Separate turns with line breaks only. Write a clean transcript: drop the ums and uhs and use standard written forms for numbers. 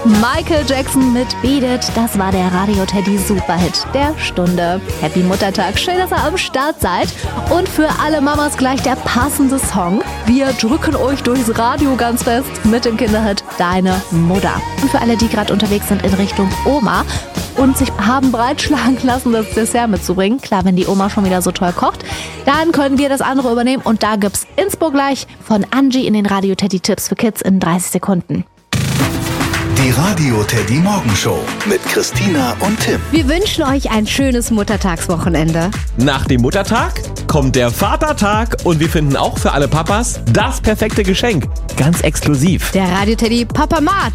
Michael Jackson mit Beat It, das war der Radio Teddy Superhit der Stunde. Happy Muttertag, schön, dass ihr am Start seid. Und für alle Mamas gleich der passende Song. Wir drücken euch durchs Radio ganz fest mit dem Kinderhit Deine Mutter. Und für alle, die gerade unterwegs sind in Richtung Oma und sich haben breitschlagen lassen, das Dessert mitzubringen. Klar, wenn die Oma schon wieder so toll kocht, dann können wir das andere übernehmen. Und da gibt's Inspo gleich von Angie in den Radio Teddy Tipps für Kids in 30 Sekunden.
Die Radio Teddy Morgenshow mit Christina und Tim.
Wir wünschen euch ein schönes Muttertagswochenende.
Nach dem Muttertag kommt der Vatertag und wir finden auch für alle Papas das perfekte Geschenk. Ganz exklusiv.
Der Radio Teddy Papa Mart.